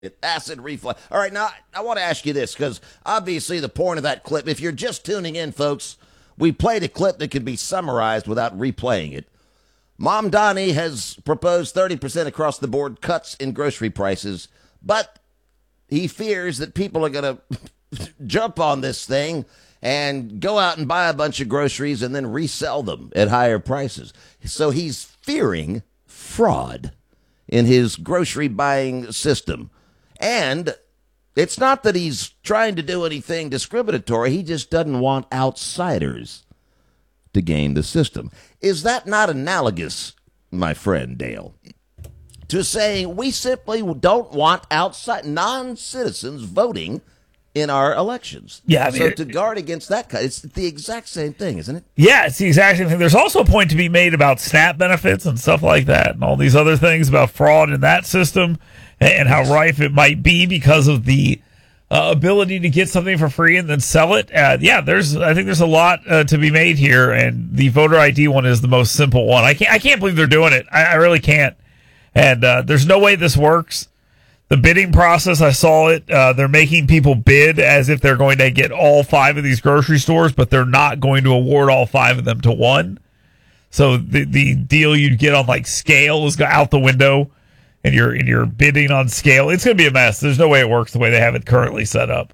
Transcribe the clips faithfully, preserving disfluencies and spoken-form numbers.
Acid reflux. All right, now I want to ask you this, because obviously the point of that clip, if you're just tuning in, folks, we played a clip that could be summarized without replaying it. Mamdani has proposed thirty percent across the board cuts in grocery prices, but he fears that people are going to jump on this thing and go out and buy a bunch of groceries and then resell them at higher prices. So he's fearing fraud in his grocery buying system. And it's not that he's trying to do anything discriminatory. He just doesn't want outsiders to game the system. Is that not analogous, my friend Dale, to saying we simply don't want outside non-citizens voting in our elections? Yeah, I mean, so to guard against that, it's the exact same thing, isn't it? Yeah, it's the exact same thing. There's also a point to be made about SNAP benefits and stuff like that, and all these other things about fraud in that system, and how rife it might be because of the uh, ability to get something for free and then sell it. Uh, yeah, there's. I think there's a lot uh, to be made here, and the voter I D one is the most simple one. I can't. I can't believe they're doing it. I, I really can't. And uh, there's no way this works. The bidding process, I saw it. Uh, they're making people bid as if they're going to get all five of these grocery stores, but they're not going to award all five of them to one. So the the deal you'd get on like scale is out the window. And you're and you're bidding on scale. It's going to be a mess. There's no way it works the way they have it currently set up.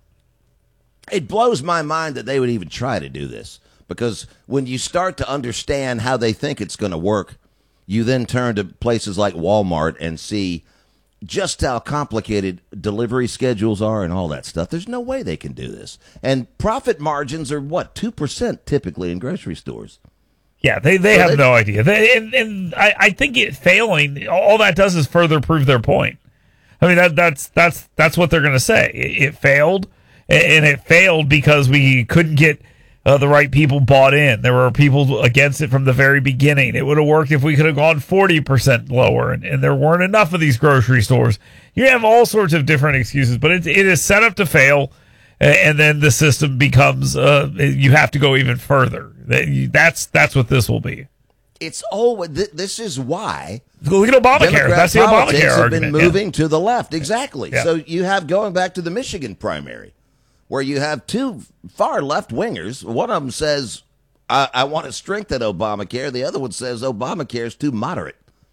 It blows my mind that they would even try to do this, because when you start to understand how they think it's going to work, you then turn to places like Walmart and see just how complicated delivery schedules are and all that stuff. There's no way they can do this. And profit margins are, what, two percent typically in grocery stores. Yeah, they, they so have they, no idea. They, and and I, I think it failing, all that does is further prove their point. I mean, that that's that's that's what they're going to say. It, it failed, and it failed because we couldn't get uh, the right people bought in. There were people against it from the very beginning. It would have worked if we could have gone forty percent lower, and, and there weren't enough of these grocery stores. You have all sorts of different excuses, but it, it is set up to fail. And then the system becomes, uh, you have to go even further. That's that's what this will be. It's always, this is why. Look at Obamacare. Democrat That's the politics Obamacare have argument. been moving yeah. to the left. Exactly. Yeah. So you have, going back to the Michigan primary, where you have two far left wingers. One of them says, I, I want to strengthen Obamacare. The other one says Obamacare is too moderate.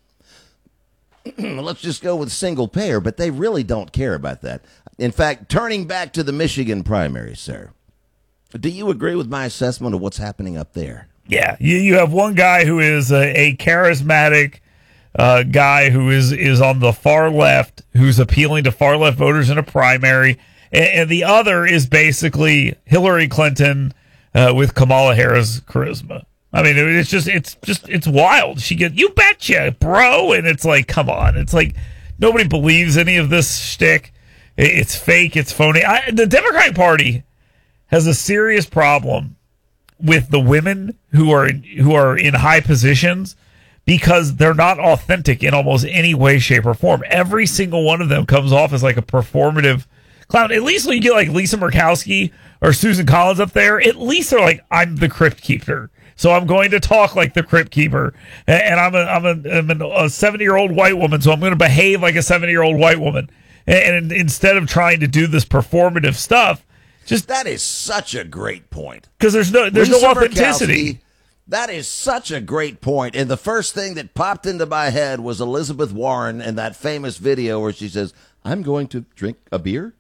Let's just go with single payer, but they really don't care about that. In fact, turning back to the Michigan primary, sir, do you agree with my assessment of what's happening up there? Yeah, you, you have one guy who is a, a charismatic uh, guy who is, is on the far left, who's appealing to far left voters in a primary, and, and the other is basically Hillary Clinton uh, with Kamala Harris charisma. I mean, it's just, it's just, it's wild. She gets, you betcha, bro. And it's like, come on. It's like, nobody believes any of this shtick. It's fake. It's phony. I, the Democratic Party has a serious problem with the women who are, who are in high positions, because they're not authentic in almost any way, shape, or form. Every single one of them comes off as like a performative clown. At least when you get like Lisa Murkowski or Susan Collins up there, at least they're like, I'm the crypt keeper. So I'm going to talk like the crypt keeper, and I'm a I'm a I'm a seventy year old white woman, so I'm going to behave like a seventy year old white woman. And, and instead of trying to do this performative stuff, just that is such a great point, because there's no there's Lisa no authenticity. Murkowski, that is such a great point. And the first thing that popped into my head was Elizabeth Warren and that famous video where she says, "I'm going to drink a beer."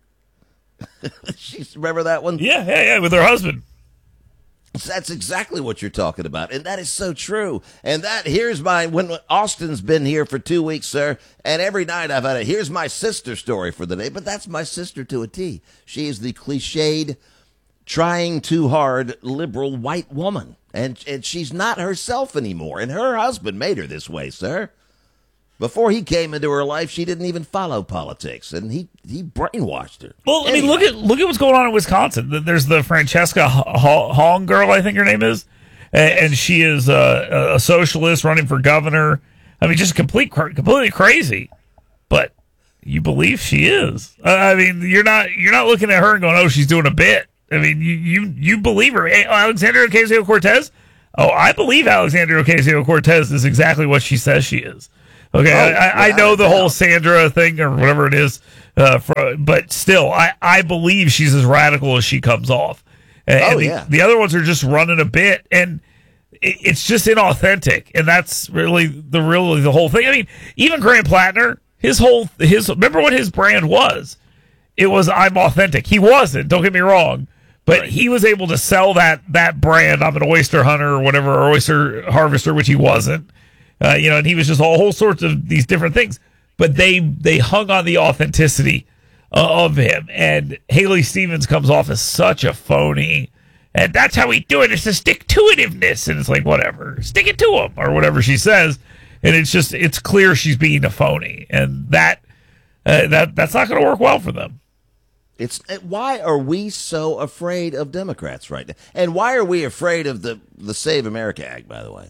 She's remember that one? Yeah, yeah, yeah, with her husband. That's exactly what you're talking about, and that is so true. And that, here's my, when Austin's been here for two weeks, sir, and every night I've had a, here's my sister story for the day, but that's my sister to a T. She is the cliched, trying too hard, liberal white woman, and, and she's not herself anymore, and her husband made her this way, sir. Before he came into her life, she didn't even follow politics, and he, he brainwashed her. Well, I anyway. mean, look at look at what's going on in Wisconsin. There's the Francesca Hong girl, I think her name is, and she is a, a socialist running for governor. I mean, just complete completely crazy. But you believe she is. I mean, you're not you're not looking at her and going, "Oh, she's doing a bit." I mean, you you, you believe her. Hey, Alexandria Ocasio-Cortez? Oh, I believe Alexandria Ocasio-Cortez is exactly what she says she is. Okay, oh, I, I know the whole Sandra thing or whatever it is Uh, for, but still, I, I believe she's as radical as she comes off. And, oh, and the, yeah. the other ones are just running a bit, and it, it's just inauthentic. And that's really the really the whole thing. I mean, even Grant Plattner, his whole his remember what his brand was? It was I'm authentic. He wasn't. Don't get me wrong, but right. he was able to sell that that brand. I'm an oyster hunter or whatever, or oyster harvester, which he wasn't. Uh, you know, and he was just all whole sorts of these different things. But they they hung on the authenticity uh, of him. And Haley Stevens comes off as such a phony. And that's how we do it. It's the stick-to-itiveness. And it's like, whatever. Stick it to him. Or whatever she says. And it's just, it's clear she's being a phony. And that uh, that that's not going to work well for them. It's why are we so afraid of Democrats right now? And why are we afraid of the, the Save America Act, by the way?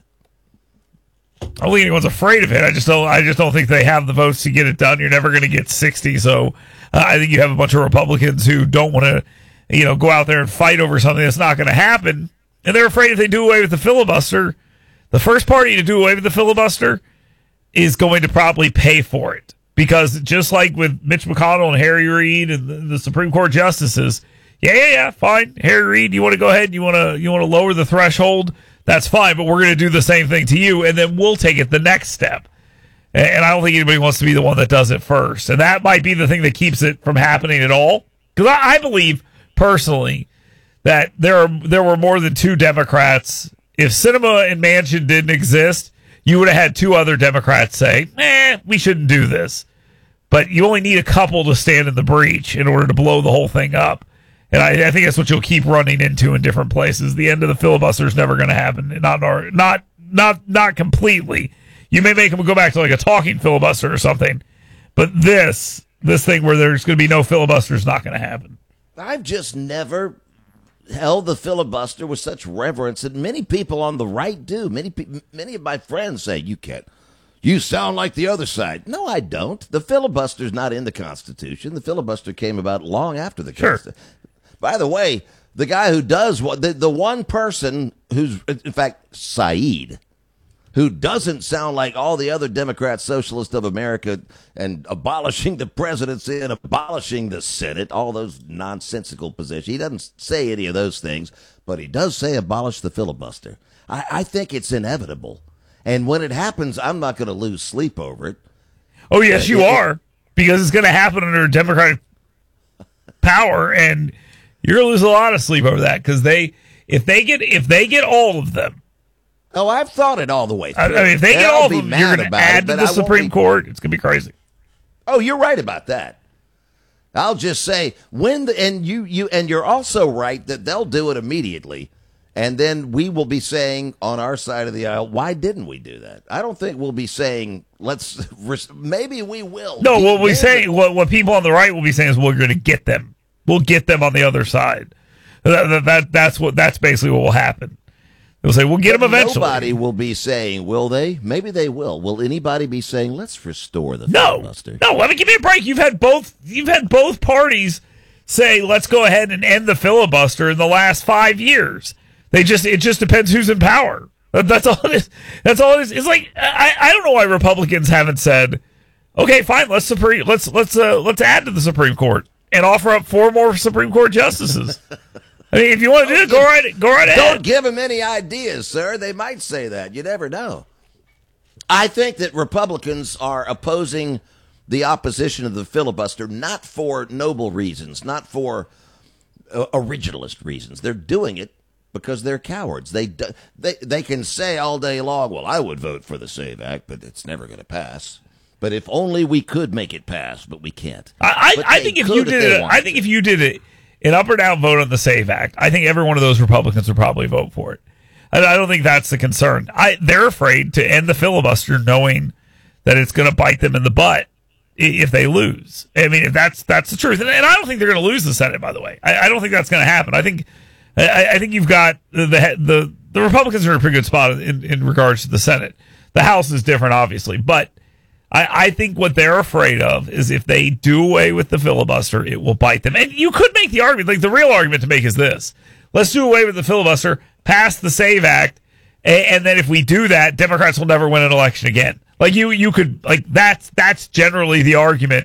I don't think anyone's afraid of it. I just don't. I just don't think they have the votes to get it done. You're never going to get sixty. So uh, I think you have a bunch of Republicans who don't want to, you know, go out there and fight over something that's not going to happen, and they're afraid if they do away with the filibuster, the first party to do away with the filibuster is going to probably pay for it, because just like with Mitch McConnell and Harry Reid and the, the Supreme Court justices, yeah, yeah, yeah, fine, Harry Reid, you want to go ahead, and you want to you want to lower the threshold. That's fine, but we're going to do the same thing to you, and then we'll take it the next step. And I don't think anybody wants to be the one that does it first. And that might be the thing that keeps it from happening at all. Because I, I believe, personally, that there are there were more than two Democrats. If Sinema and Manchin didn't exist, you would have had two other Democrats say, eh, we shouldn't do this. But you only need a couple to stand in the breach in order to blow the whole thing up. And I, I think that's what you'll keep running into in different places. The end of the filibuster is never going to happen. Not, not, not, not completely. You may make them go back to like a talking filibuster or something, but this, this thing where there's going to be no filibuster is not going to happen. I've just never held the filibuster with such reverence that many people on the right do. Many, pe- many of my friends say, "You can't. You sound like the other side." No, I don't. The filibuster's not in the Constitution. The filibuster came about long after the sure. Constitution. By the way, the guy who does what the, the one person who's, in fact, Saeed, who doesn't sound like all the other Democrat socialists of America and abolishing the presidency and abolishing the Senate, all those nonsensical positions. He doesn't say any of those things, but he does say abolish the filibuster. I, I think it's inevitable. And when it happens, I'm not going to lose sleep over it. Oh, yes, you it, are, because it's going to happen under Democratic power, and you're going to lose a lot of sleep over that, because they, if they get, if they get all of them. Oh, I've thought it all the way through. I mean, if they get I'll all of them, you're going to add it, to the I Supreme be... Court. It's going to be crazy. Oh, you're right about that. I'll just say when the, and you, you, and you're also right that they'll do it immediately. And then we will be saying on our side of the aisle, why didn't we do that? I don't think we'll be saying, let's, maybe we will. No, what we say, what, what people on the right will be saying is we're going to get them. We'll get them on the other side. That, that, that that's what, that's basically what will happen. They'll say, we'll get but them eventually. Nobody will be saying, will they? Maybe they will. Will anybody be saying, let's restore the no, filibuster? No, let me give me a break. You've had both, you've had both parties say, let's go ahead and end the filibuster in the last five years. They just, it just depends who's in power. That's all it is. That's all it is. It's like, I, I don't know why Republicans haven't said, okay, fine, let's Supreme, let's, let's, uh, let's add to the Supreme Court and offer up four more Supreme Court justices. I mean, if you want to do it, go right, go right ahead. Don't give them any ideas, sir. They might say that. You never know. I think that Republicans are opposing the opposition of the filibuster not for noble reasons, not for uh, originalist reasons. They're doing it because they're cowards. They, they, they can say all day long, well, I would vote for the SAVE Act, but it's never going to pass. But if only we could make it pass, but we can't. I, I, I think if you did it, I think if you did it, an up or down vote on the SAVE Act, I think every one of those Republicans would probably vote for it. I, I don't think that's the concern. I, they're afraid to end the filibuster knowing that it's going to bite them in the butt if they lose. I mean, if that's that's the truth. And, and I don't think they're going to lose the Senate, by the way. I, I don't think that's going to happen. I think I, I think you've got the, the the Republicans are in a pretty good spot in, in regards to the Senate. The House is different, obviously, but I, I think what they're afraid of is if they do away with the filibuster, it will bite them. And you could make the argument, like the real argument to make is this. Let's do away with the filibuster, pass the SAVE Act, and, and then if we do that, Democrats will never win an election again. Like you, you could, like that's, that's generally the argument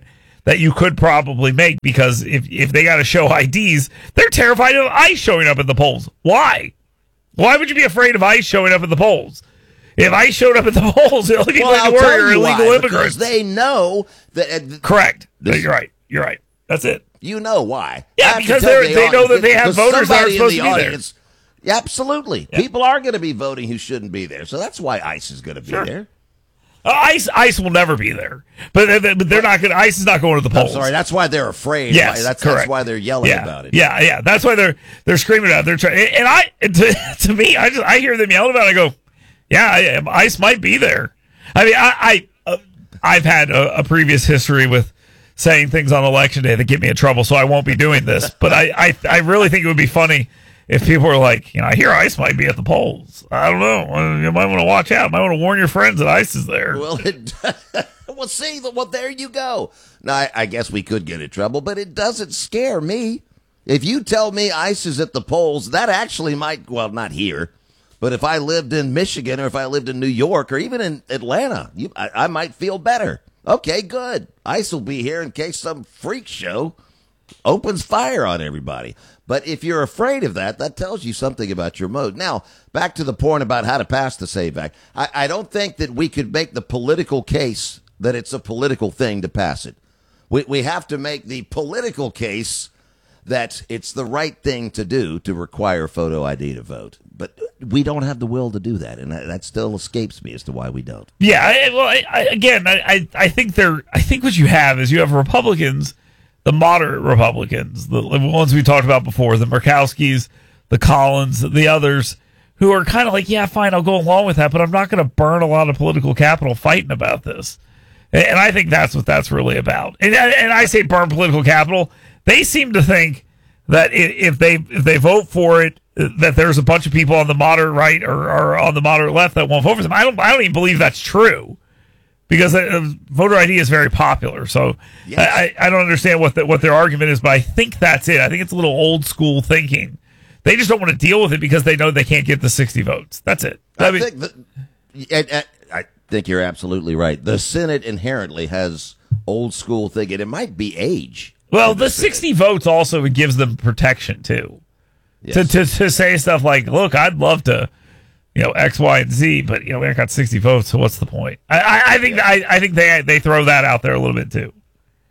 that you could probably make, because if, if they got to show I Ds, they're terrified of ICE showing up at the polls. Why? Why would you be afraid of ICE showing up at the polls? If ICE showed up at the polls, the only people well, to worry are illegal why, immigrants. They know that. Uh, Correct. This, You're right. You're right. That's it. You know why? Yeah, because they they know that they have voters that are supposed to be audience, there. Absolutely. Yeah. People are going to be voting who shouldn't be there. So that's why ICE is going to be sure. there. Uh, ICE ICE will never be there, but but they're not going. ICE is not going to the polls. I'm sorry, that's why they're afraid. Yes, that's, correct. that's why they're yelling yeah, about it. Yeah, yeah, that's why they're they're screaming about it. They're trying, and I to, to me, I just I hear them yelling about it. I go, yeah, ICE might be there. I mean, I, I uh, I've had a, a previous history with saying things on election day that get me in trouble, so I won't be doing this. But I I, I really think it would be funny if people were like, you know, I hear ICE might be at the polls. I don't know. You might want to watch out. You might want to warn your friends that ICE is there. Well, it, well, see, well, there you go. Now, I, I guess we could get in trouble, but it doesn't scare me. If you tell me ICE is at the polls, that actually might, well, not here, but if I lived in Michigan or if I lived in New York or even in Atlanta, you, I, I might feel better. Okay, good. ICE will be here in case some freak show opens fire on everybody. But if you're afraid of that, that tells you something about your mode. Now, back to the point about how to pass the SAVE Act. I, I don't think that we could make the political case that it's a political thing to pass it. We, we have to make the political case that it's the right thing to do to require photo I D to vote. But we don't have the will to do that, and that, that still escapes me as to why we don't. Yeah, I, well, I, I, again, I, I think they're. I think what you have is you have Republicans, the moderate Republicans, the ones we talked about before, the Murkowskis, the Collins, the others, who are kind of like, yeah, fine, I'll go along with that, but I'm not going to burn a lot of political capital fighting about this. And, and I think that's what that's really about. And, and I say burn political capital. They seem to think that if they if they vote for it, that there's a bunch of people on the moderate right or, or on the moderate left that won't vote for them. I don't I don't even believe that's true. Because uh, voter I D is very popular, so yes. I, I don't understand what the, what their argument is, but I think that's it. I think it's a little old school thinking. They just don't want to deal with it because they know they can't get the sixty votes. That's it. I, I mean, think the, and, and I think you're absolutely right. The Senate inherently has old school thinking. It might be age. Well, the, the sixty votes also gives them protection too, yes. to, to to say stuff like, "Look, I'd love to." You know, X, Y, and Z, but you know, we ain't got sixty votes, so what's the point? I, I, I think I, I think they they throw that out there a little bit too.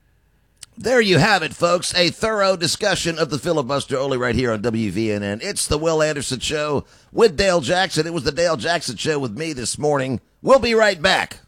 There you have it, folks. A thorough discussion of the filibuster only right here on W V N N. It's the Will Anderson Show with Dale Jackson. It was the Dale Jackson Show with me this morning. We'll be right back.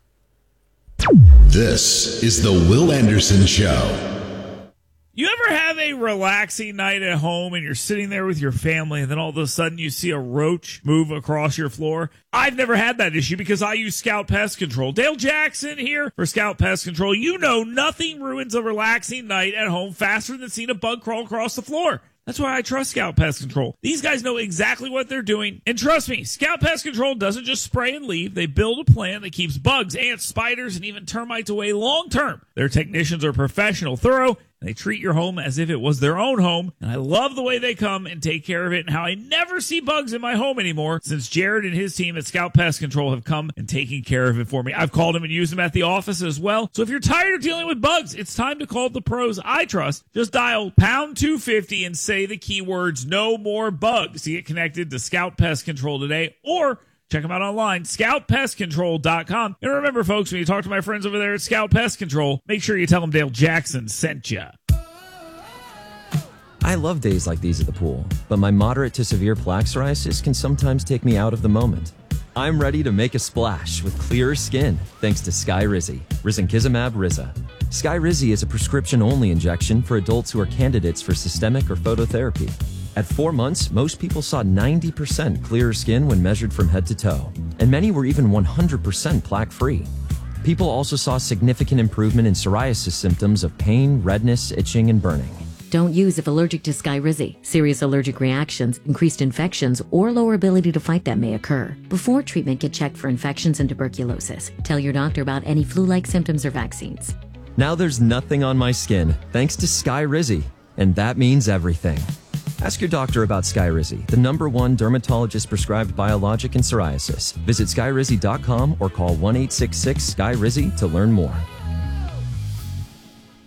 This is the Will Anderson Show. You ever have a relaxing night at home and you're sitting there with your family and then all of a sudden you see a roach move across your floor? I've never had that issue because I use Scout Pest Control. Dale Jackson here for Scout Pest Control. You know nothing ruins a relaxing night at home faster than seeing a bug crawl across the floor. That's why I trust Scout Pest Control. These guys know exactly what they're doing. And trust me, Scout Pest Control doesn't just spray and leave. They build a plan that keeps bugs, ants, spiders, and even termites away long term. Their technicians are professional, thorough, and they treat your home as if it was their own home. And I love the way they come and take care of it and how I never see bugs in my home anymore since Jared and his team at Scout Pest Control have come and taken care of it for me. I've called them and used them at the office as well. So if you're tired of dealing with bugs, it's time to call the pros I trust. Just dial pound two fifty and say the keywords no more bugs to get connected to Scout Pest Control today, or check them out online, scout pest control dot com. And remember, folks, when you talk to my friends over there at Scout Pest Control, make sure you tell them Dale Jackson sent you. I love days like these at the pool, but my moderate to severe plaque psoriasis can sometimes take me out of the moment. I'm ready to make a splash with clearer skin thanks to Skyrizi, risankizumab Riza. Skyrizi is a prescription-only injection for adults who are candidates for systemic or phototherapy. At four months, most people saw ninety percent clearer skin when measured from head to toe, and many were even one hundred percent plaque-free. People also saw significant improvement in psoriasis symptoms of pain, redness, itching, and burning. Don't use if allergic to Skyrizi. Serious allergic reactions, increased infections, or lower ability to fight them may occur. Before treatment, get checked for infections and tuberculosis. Tell your doctor about any flu-like symptoms or vaccines. Now there's nothing on my skin thanks to Skyrizi, and that means everything. Ask your doctor about Skyrizi, the number one dermatologist-prescribed biologic in psoriasis. Visit skyrizi dot com or call one eight six six, S K Y R I Z I to learn more.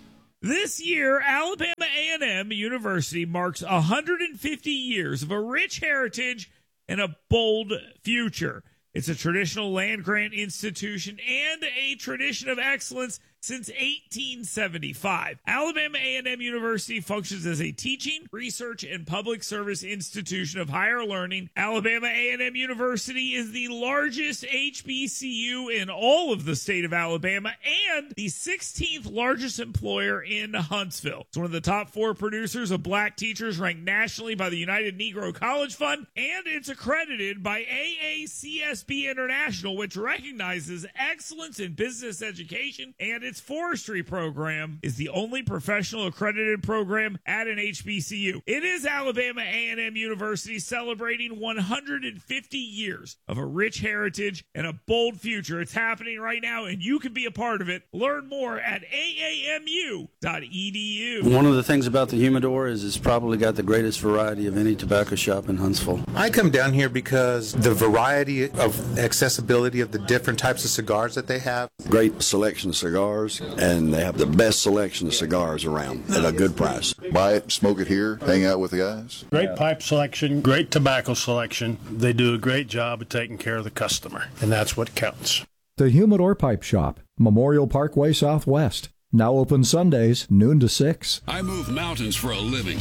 This year, Alabama A and M University marks one hundred fifty years of a rich heritage and a bold future. It's a traditional land-grant institution and a tradition of excellence since eighteen seventy-five. Alabama A and M University functions as a teaching, research, and public service institution of higher learning. Alabama A and M University is the largest H B C U in all of the state of Alabama and the sixteenth largest employer in Huntsville. It's one of the top four producers of black teachers ranked nationally by the United Negro College Fund, and it's accredited by A A C S B International, which recognizes excellence in business education, and its forestry program is the only professional accredited program at an H B C U. It is Alabama A and M University celebrating one hundred fifty years of a rich heritage and a bold future. It's happening right now, and you can be a part of it. Learn more at A A M U dot E D U. One of the things about the Humidor is it's probably got the greatest variety of any tobacco shop in Huntsville. I come down here because the variety of accessibility of the different types of cigars that they have. Great selection of cigars, and they have the best selection of cigars around at a good price. Buy it, smoke it here, hang out with the guys. Great pipe selection, great tobacco selection. They do a great job of taking care of the customer, and that's what counts. The Humidor Pipe Shop, Memorial Parkway Southwest. Now open Sundays, noon to six. I move mountains for a living.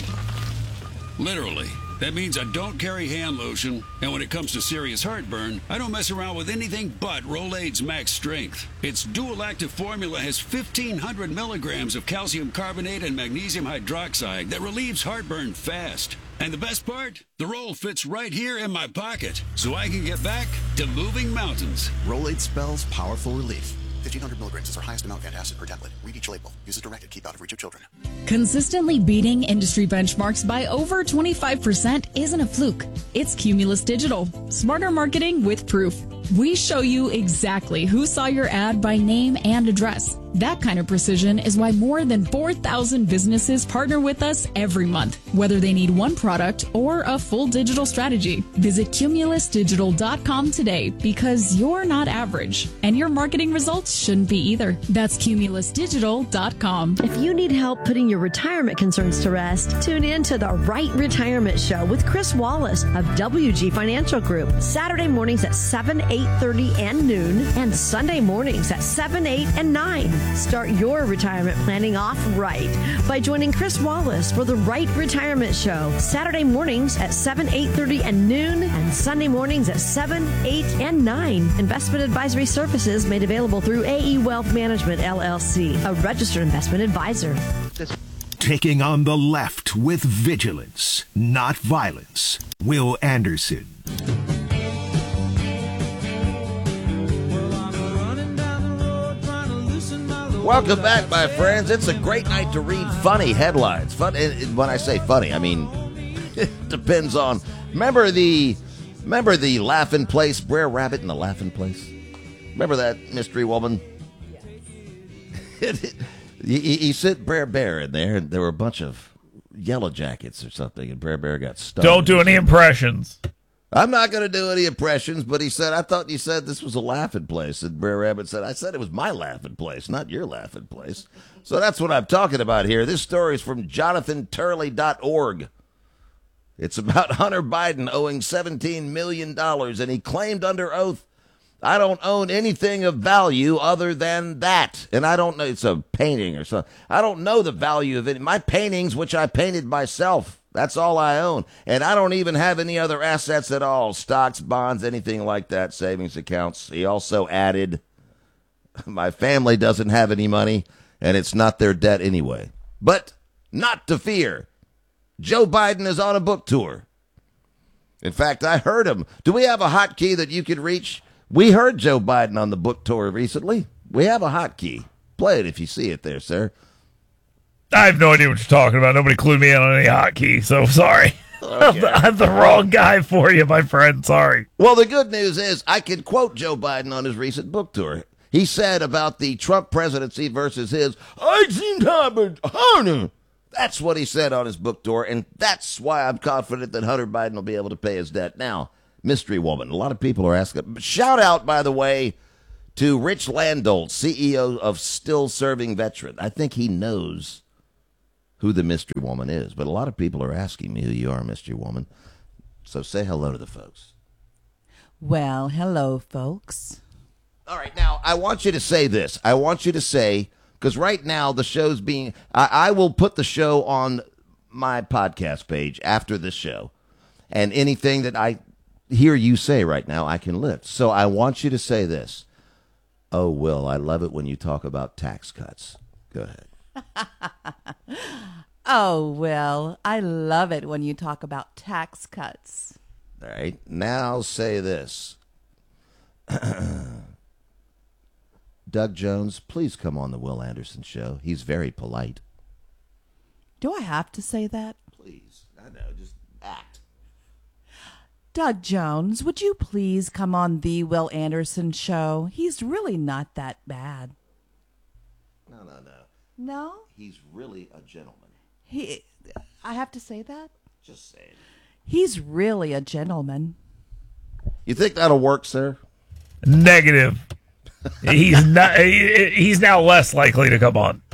Literally. That means I don't carry hand lotion, and when it comes to serious heartburn, I don't mess around with anything but Rolaids Max Strength. Its dual-active formula has fifteen hundred milligrams of calcium carbonate and magnesium hydroxide that relieves heartburn fast. And the best part? The roll fits right here in my pocket, so I can get back to moving mountains. Rolaids spells powerful relief. fifteen hundred milligrams is our highest amount of antacid per tablet. Read each label. Use as directed. Keep out of reach of children. Consistently beating industry benchmarks by over twenty-five percent isn't a fluke. It's Cumulus Digital. Smarter marketing with proof. We show you exactly who saw your ad by name and address. That kind of precision is why more than four thousand businesses partner with us every month, whether they need one product or a full digital strategy. Visit cumulus digital dot com today, because you're not average, and your marketing results shouldn't be either. That's cumulus digital dot com. If you need help putting your retirement concerns to rest, tune in to The Right Retirement Show with Chris Wallace of W G Financial Group. Saturday mornings at seven, eight thirty, and noon, and Sunday mornings at seven, eight, and nine. Start your retirement planning off right by joining Chris Wallace for The Right Retirement Show. Saturday mornings at seven, eight thirty, and noon, and Sunday mornings at seven, eight, and nine. Investment advisory services made available through A E Wealth Management, L L C, a registered investment advisor. Taking on the left with vigilance, not violence. Will Anderson. Welcome back, my friends. It's a great night to read funny headlines. Fun. When I say funny, I mean it depends on. Remember the, remember the Laughing Place, Brer Rabbit in the Laughing Place. Remember that mystery woman? he, he sent Brer Bear in there, and there were a bunch of yellow jackets or something, and Brer Bear got stuck. Don't do any impressions. I'm not going to do any impressions, but he said, I thought you said this was a laughing place. And Brer Rabbit said, I said it was my laughing place, not your laughing place. So that's what I'm talking about here. This story is from jonathan turley dot org. It's about Hunter Biden owing seventeen million dollars, and he claimed under oath, I don't own anything of value other than that. And I don't know, it's a painting or something. I don't know the value of it. My paintings, which I painted myself. That's all I own. And I don't even have any other assets at all. Stocks, bonds, anything like that, savings accounts. He also added, my family doesn't have any money, and it's not their debt anyway. But not to fear. Joe Biden is on a book tour. In fact, I heard him. Do we have a hotkey that you could reach? We heard Joe Biden on the book tour recently. We have a hotkey. Play it if you see it there, sir. I have no idea what you're talking about. Nobody clued me in on any hotkey, so sorry. Okay. I'm, the, I'm the wrong guy for you, my friend. Sorry. Well, the good news is I can quote Joe Biden on his recent book tour. He said about the Trump presidency versus his, I seem to Hunter. That's what he said on his book tour, and that's why I'm confident that Hunter Biden will be able to pay his debt. Now, mystery woman. A lot of people are asking. Shout out, by the way, to Rich Landolt, C E O of Still Serving Veteran. I think he knows who the mystery woman is. But a lot of people are asking me who you are, mystery woman. So say hello to the folks. Well, hello, folks. All right, now, I want you to say this. I want you to say, because right now the show's being, I, I will put the show on my podcast page after this show. And anything that I hear you say right now, I can lift. So I want you to say this. Oh, Will, I love it when you talk about tax cuts. Go ahead. Oh, Will, I love it when you talk about tax cuts. All right, now say this. Doug Jones, please come on the Will Anderson Show. He's very polite. Do I have to say that? Please. I know, just act. Doug Jones, would you please come on the Will Anderson Show? He's really not that bad. No, no, no. No? He's really a gentleman. He, I have to say that? Just say it. He's really a gentleman. You think that'll work, sir? Negative. He's not. He, he's now less likely to come on.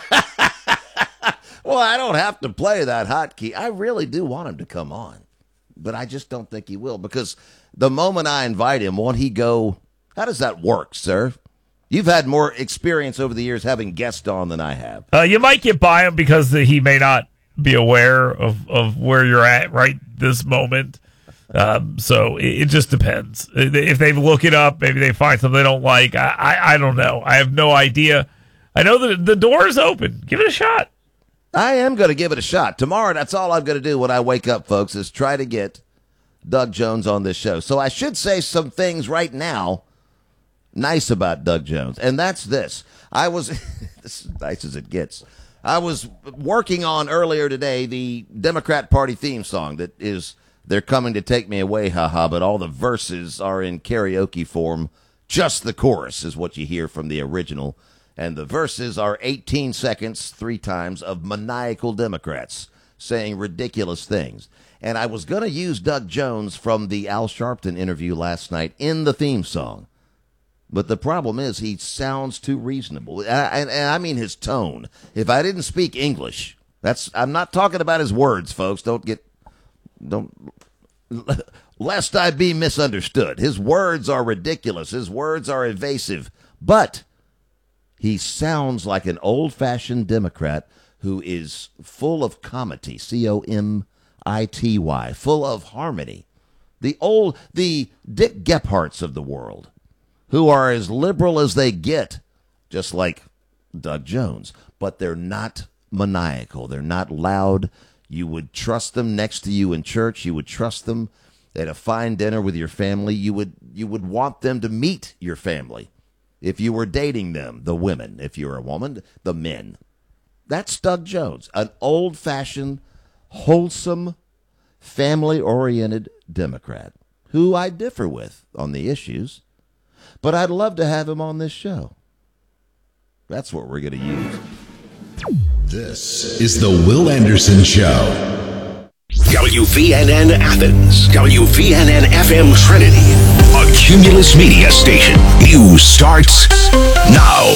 Well, I don't have to play that hotkey. I really do want him to come on, but I just don't think he will, because the moment I invite him, won't he go? How does that work, sir? You've had more experience over the years having guests on than I have. Uh, you might get by him because he may not be aware of, of where you're at right this moment. Um, so it, it just depends. If they look it up, maybe they find something they don't like. I, I, I don't know. I have no idea. I know that the door is open. Give it a shot. I am going to give it a shot. Tomorrow, that's all I'm going to do when I wake up, folks, is try to get Doug Jones on this show. So I should say some things right now nice about Doug Jones, and that's this. I was, this is nice as it gets. I was working on earlier today the Democrat Party theme song that is, they're coming to take me away, haha, but all the verses are in karaoke form. Just the chorus is what you hear from the original, and the verses are eighteen seconds, three times, of maniacal Democrats saying ridiculous things. And I was going to use Doug Jones from the Al Sharpton interview last night in the theme song. But the problem is he sounds too reasonable. And, and I mean his tone. If I didn't speak English, that's, I'm not talking about his words, folks. Don't get, don't, lest I be misunderstood. His words are ridiculous. His words are evasive. But he sounds like an old-fashioned Democrat who is full of comity, C O M I T Y, full of harmony. The old, the Dick Gephardts of the world, who are as liberal as they get, just like Doug Jones, but they're not maniacal. They're not loud. You would trust them next to you in church. You would trust them at a fine dinner with your family. You would you would want them to meet your family if you were dating them, the women. If you're a woman, the men. That's Doug Jones, an old-fashioned, wholesome, family-oriented Democrat who I differ with on the issues. But I'd love to have him on this show. That's what we're going to use. This is the Will Anderson Show. W V N N Athens, W V N N F M Trinity, a Cumulus Media station. News starts now.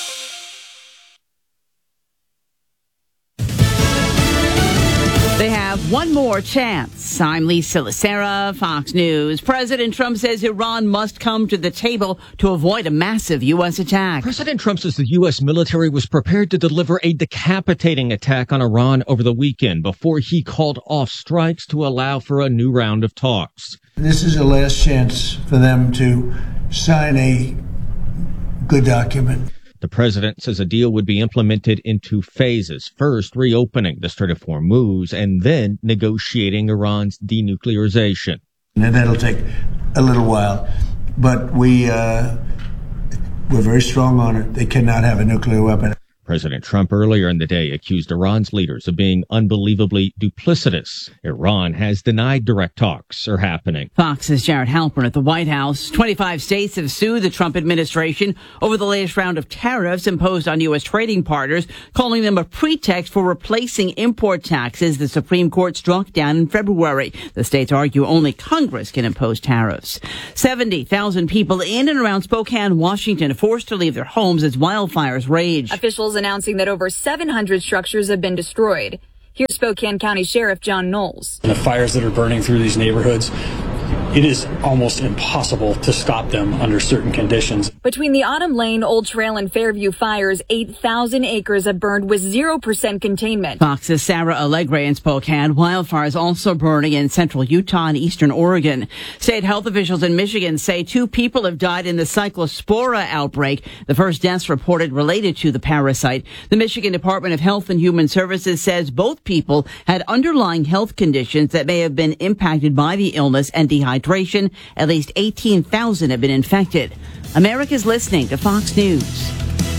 They have one more chance. I'm Lisa Lacera, Fox News. President Trump says Iran must come to the table to avoid a massive U S attack. President Trump says the U S military was prepared to deliver a decapitating attack on Iran over the weekend before he called off strikes to allow for a new round of talks. This is a last chance for them to sign a good document. The president says a deal would be implemented in two phases. First, reopening the Strait of Hormuz, and then negotiating Iran's denuclearization. And that'll take a little while, but we, uh, we're very strong on it. They cannot have a nuclear weapon. President Trump earlier in the day accused Iran's leaders of being unbelievably duplicitous. Iran has denied direct talks are happening. Fox's Jared Halpern at the White House. twenty-five states have sued the Trump administration over the latest round of tariffs imposed on U S trading partners, calling them a pretext for replacing import taxes the Supreme Court struck down in February. The states argue only Congress can impose tariffs. seventy thousand people in and around Spokane, Washington, forced to leave their homes as wildfires rage. Officials officials announcing that over seven hundred structures have been destroyed. Here's Spokane County Sheriff John Knowles. The fires that are burning through these neighborhoods, it is almost impossible to stop them under certain conditions. Between the Autumn Lane, Old Trail, and Fairview fires, eight thousand acres have burned with zero percent containment. Fox's Sarah Allegre in Spokane. Wildfires also burning in central Utah and eastern Oregon. State health officials in Michigan say two people have died in the cyclospora outbreak, the first deaths reported related to the parasite. The Michigan Department of Health and Human Services says both people had underlying health conditions that may have been impacted by the illness and dehydration. At least eighteen thousand have been infected. America's listening to Fox News.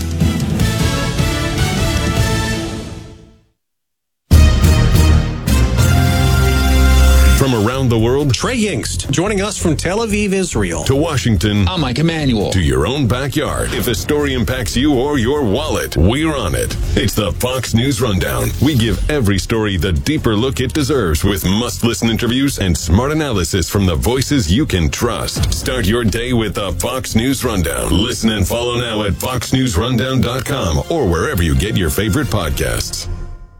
From around the world, Trey Yingst, joining us from Tel Aviv, Israel. To Washington, I'm Mike Emanuel. To your own backyard. If a story impacts you or your wallet, we're on it. It's the Fox News Rundown. We give every story the deeper look it deserves with must-listen interviews and smart analysis from the voices you can trust. Start your day with the Fox News Rundown. Listen and follow now at fox news rundown dot com or wherever you get your favorite podcasts.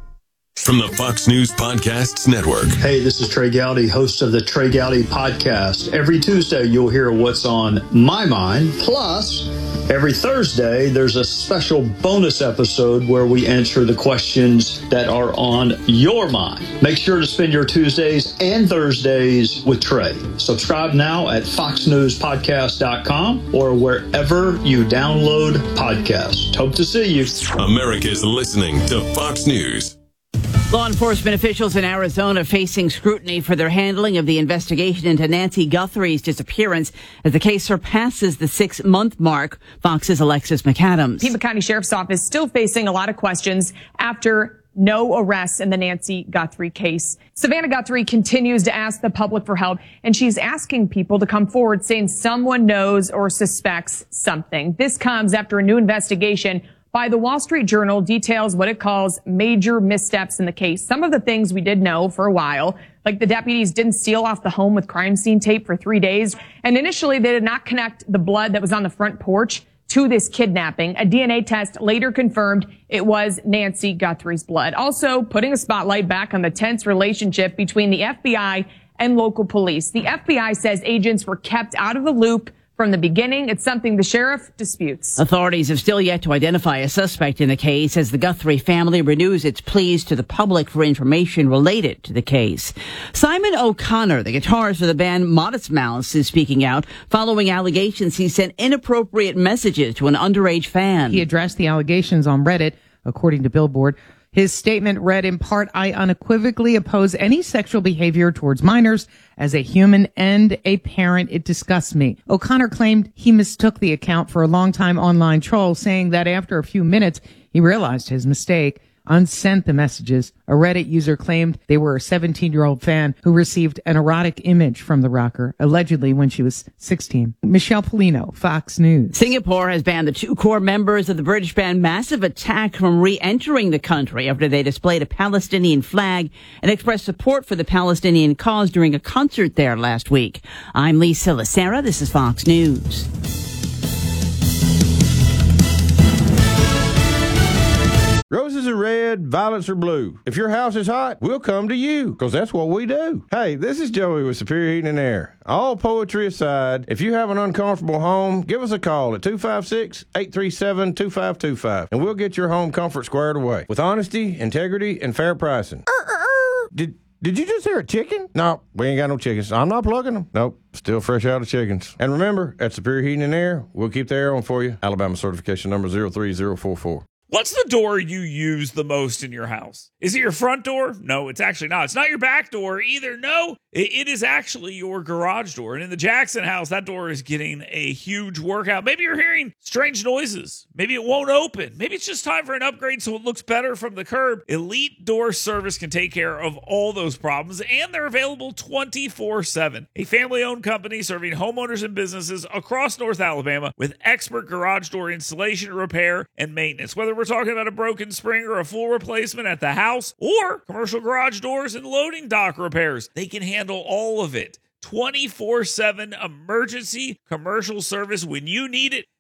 From the Fox News Podcasts Network. Hey, this is Trey Gowdy, host of the Trey Gowdy Podcast. Every Tuesday, you'll hear what's on my mind. Plus, every Thursday, there's a special bonus episode where we answer the questions that are on your mind. Make sure to spend your Tuesdays and Thursdays with Trey. Subscribe now at fox news podcast dot com or wherever you download podcasts. Hope to see you. America's listening to Fox News. Law enforcement officials in Arizona facing scrutiny for their handling of the investigation into Nancy Guthrie's disappearance as the case surpasses the six-month mark. Fox's Alexis McAdams. Pima County Sheriff's Office still facing a lot of questions after no arrests in the Nancy Guthrie case. Savannah Guthrie continues to ask the public for help, and she's asking people to come forward saying someone knows or suspects something. This comes after a new investigation by the Wall Street Journal details what it calls major missteps in the case. Some of the things we did know for a while, like the deputies didn't seal off the home with crime scene tape for three days. And initially, they did not connect the blood that was on the front porch to this kidnapping. A D N A test later confirmed it was Nancy Guthrie's blood. Also, putting a spotlight back on the tense relationship between the F B I and local police. The F B I says agents were kept out of the loop from the beginning. It's something the sheriff disputes. Authorities have still yet to identify a suspect in the case as the Guthrie family renews its pleas to the public for information related to the case. Simon O'Connor, the guitarist for the band Modest Mouse, is speaking out following allegations he sent inappropriate messages to an underage fan. He addressed the allegations on Reddit, according to Billboard. His statement read in part, "I unequivocally oppose any sexual behavior towards minors. As a human and a parent, it disgusts me." O'Connor claimed he mistook the account for a longtime online troll, saying that after a few minutes, he realized his mistake, unsent the messages. A Reddit user claimed they were a seventeen-year-old fan who received an erotic image from the rocker, allegedly when she was sixteen. Michelle Polino, Fox News. Singapore has banned the two core members of the British band Massive Attack from re-entering the country after they displayed a Palestinian flag and expressed support for the Palestinian cause during a concert there last week. I'm Lisa Lacera. This is Fox News. Roses are red, violets are blue. If your house is hot, we'll come to you, because that's what we do. Hey, this is Joey with Superior Heating and Air. All poetry aside, if you have an uncomfortable home, give us a call at two five six, eight three seven, two five two five, and we'll get your home comfort squared away with honesty, integrity, and fair pricing. Did Did you just hear a chicken? No, we ain't got no chickens. I'm not plugging them. Nope, still fresh out of chickens. And remember, at Superior Heating and Air, we'll keep the air on for you. Alabama certification number zero three zero four four. What's the door you use the most in your house? Is it your front door? No, it's actually not. It's not your back door either. No, it, it is actually your garage door. And in the Jackson house, that door is getting a huge workout. Maybe you're hearing strange noises. Maybe it won't open. Maybe it's just time for an upgrade so it looks better from the curb. Elite Door Service can take care of all those problems, and they're available twenty-four seven. A family-owned company serving homeowners and businesses across North Alabama with expert garage door installation, repair, and maintenance. Whether we're talking about a broken spring or a full replacement at the house or commercial garage doors and loading dock repairs, they can handle all of it. twenty-four seven emergency commercial service when you need it.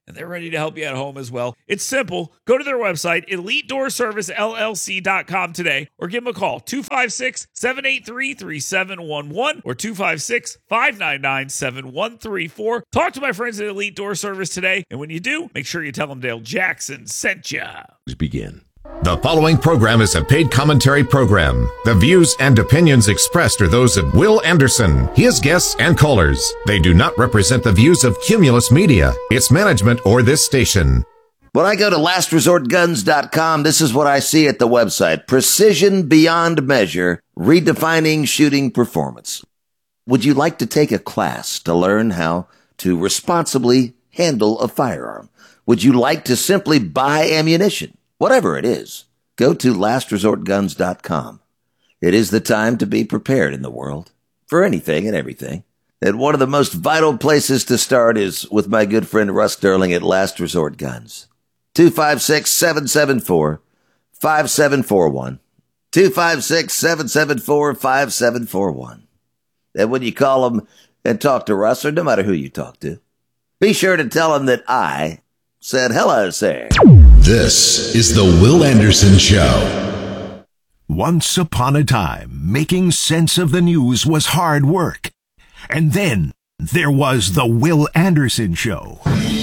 and they're ready to help you at home as well. It's simple. Go to their website, elite door service l l c dot com today, or give them a call, two five six, seven eight three, three seven one one or two five six, five nine nine, seven one three four. Talk to my friends at Elite Door Service today, and when you do, make sure you tell them Dale Jackson sent you. Begin. The following program is a paid commentary program. The views and opinions expressed are those of Will Anderson, his guests, and callers. They do not represent the views of Cumulus Media, its management, or this station. When I go to last resort guns dot com, this is what I see at the website. Precision beyond measure, redefining shooting performance. Would you like to take a class to learn how to responsibly handle a firearm? Would you like to simply buy ammunition? Whatever it is, go to last resort guns dot com. It is the time to be prepared in the world for anything and everything. And one of the most vital places to start is with my good friend Russ Sterling at Last Resort Guns. two five six, seven seven four, five seven four one. two five six, seven seven four, five seven four one. And when you call him and talk to Russ, or no matter who you talk to, be sure to tell him that I said hello, sir. This is the Will Anderson Show. Once upon a time, making sense of the news was hard work. And then there was the Will Anderson Show.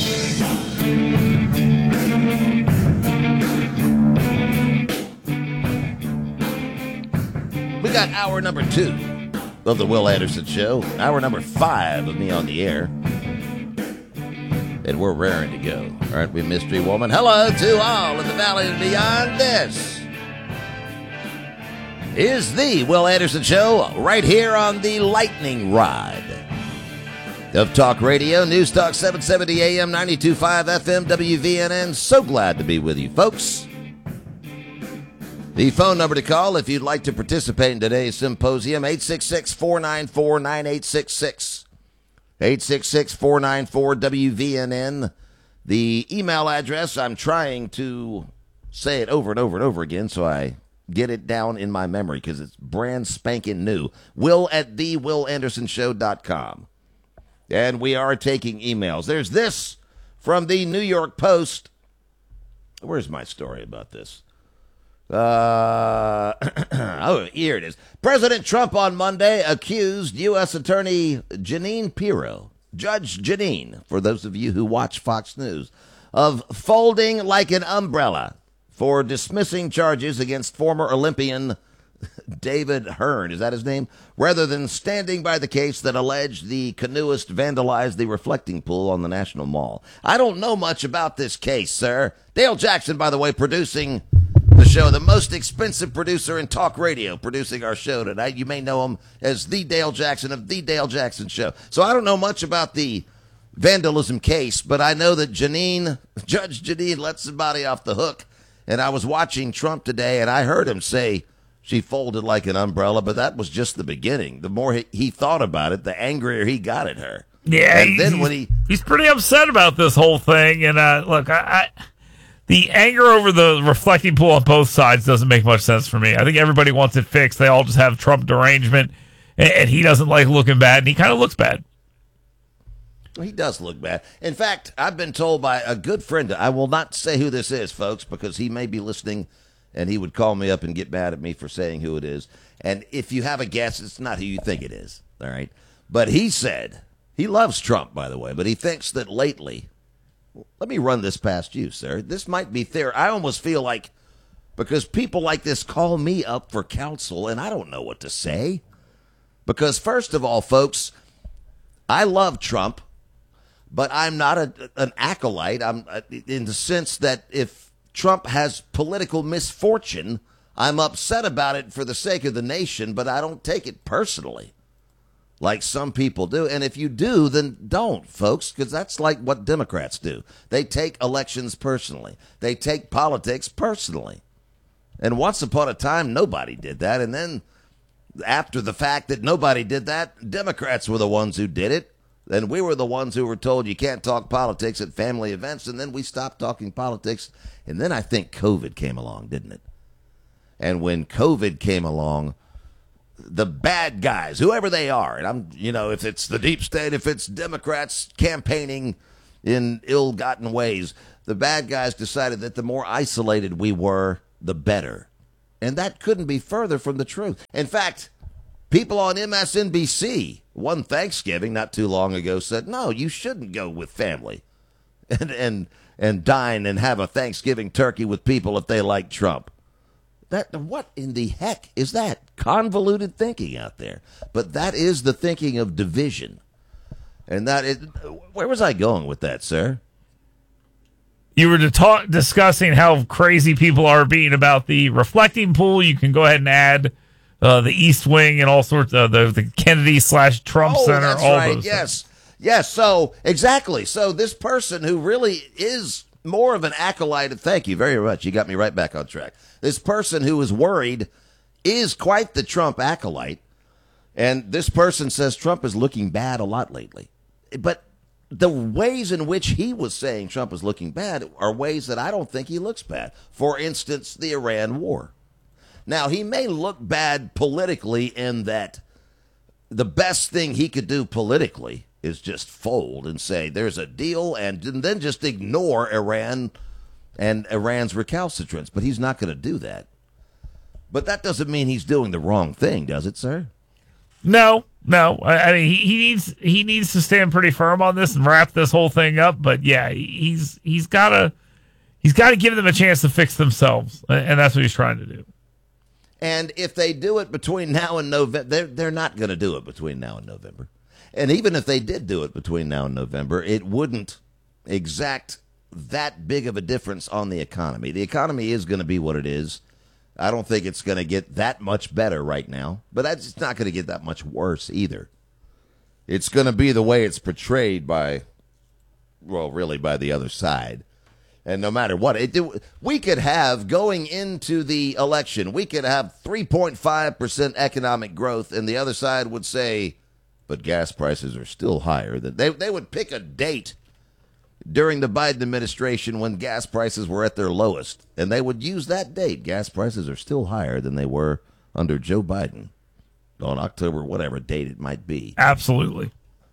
We got hour number two of the Will Anderson Show. Hour number five of me on the air. And we're raring to go. Aren't we, Mystery Woman? Hello to all in the valley and beyond. This is the Will Anderson Show right here on the lightning rod of Talk Radio. News Talk seven seventy A M, ninety-two point five F M, W V N N. So glad to be with you, folks. The phone number to call if you'd like to participate in today's symposium, eight six six, four nine four, nine eight six six. eight six six, four nine four, W V N N. The email address, I'm trying to say it over and over and over again so I get it down in my memory because it's brand spanking new. Will at the will anderson show dot com. And we are taking emails. There's this from the New York Post. Where's my story about this? Uh, oh, here it is. President Trump on Monday accused U S Attorney Jeanine Pirro, Judge Jeanine, for those of you who watch Fox News, of folding like an umbrella for dismissing charges against former Olympian David Hearn, is that his name? Rather than standing by the case that alleged the canoeist vandalized the reflecting pool on the National Mall. I don't know much about this case, sir. Dale Jackson, by the way, producing the show, the most expensive producer in talk radio, producing our show tonight. You may know him as the Dale Jackson of the Dale Jackson Show. So I don't know much about the vandalism case, but I know that Jeanine, Judge Jeanine, let somebody off the hook. And I was watching Trump today, and I heard him say she folded like an umbrella, but that was just the beginning. The more he, he thought about it, the angrier he got at her. Yeah, and then when he he's pretty upset about this whole thing. And uh, look, I. I The anger over the reflecting pool on both sides doesn't make much sense for me. I think everybody wants it fixed. They all just have Trump derangement, and, and he doesn't like looking bad, and he kind of looks bad. He does look bad. In fact, I've been told by a good friend, I will not say who this is, folks, because he may be listening, and he would call me up and get mad at me for saying who it is. And if you have a guess, it's not who you think it is, all right? But he said, he loves Trump, by the way, but he thinks that lately, let me run this past you, sir. This might be fair. I almost feel like, because people like this call me up for counsel, and I don't know what to say. Because first of all, folks, I love Trump, but I'm not a, an acolyte. I'm in the sense that if Trump has political misfortune, I'm upset about it for the sake of the nation, but I don't take it personally like some people do. And if you do, then don't, folks, because that's like what Democrats do. They take elections personally. They take politics personally. And once upon a time, nobody did that. And then after the fact that nobody did that, Democrats were the ones who did it. And we were the ones who were told you can't talk politics at family events. And then we stopped talking politics. And then I think COVID came along, didn't it? And when COVID came along, the bad guys, whoever they are, and I'm, you know, if it's the deep state, if it's Democrats campaigning in ill-gotten ways. The bad guys decided that the more isolated we were, the better. And that couldn't be further from the truth. In fact, people on M S N B C one Thanksgiving not too long ago said, no, you shouldn't go with family and and and dine and have a Thanksgiving turkey with people if they like Trump. That what in the heck is that? Convoluted thinking out there. But that is the thinking of division. And that is, where was I going with that, sir? You were to talk, discussing how crazy people are being about the reflecting pool. You can go ahead and add uh, the East Wing and all sorts of the, the Kennedy slash Trump oh, Center. That's all right. those Yes. things. Yes. So exactly. So this person who really is more of an acolyte of, thank you very much. You got me right back on track. This person who is worried is quite the Trump acolyte. And this person says Trump is looking bad a lot lately. But the ways in which he was saying Trump is looking bad are ways that I don't think he looks bad. For instance, the Iran war. Now, he may look bad politically in that the best thing he could do politically is just fold and say there's a deal and then just ignore Iran and Iran's recalcitrance. But he's not going to do that. But that doesn't mean he's doing the wrong thing, does it, sir? No, no. I, I mean, he, he needs he needs to stand pretty firm on this and wrap this whole thing up. But yeah, he's he's got to he's got to give them a chance to fix themselves, and that's what he's trying to do. And if they do it between now and November, they're, they're not going to do it between now and November. And even if they did do it between now and November, it wouldn't exact that big of a difference on the economy. The economy is going to be what it is. I don't think it's going to get that much better right now, but it's not going to get that much worse either. It's going to be the way it's portrayed by, well, really by the other side. And no matter what, it, we could have, going into the election, we could have three point five percent economic growth, and the other side would say, but gas prices are still higher. They, they would pick a date during the Biden administration when gas prices were at their lowest, and they would use that date. Gas prices are still higher than they were under Joe Biden on October, whatever date it might be. Absolutely.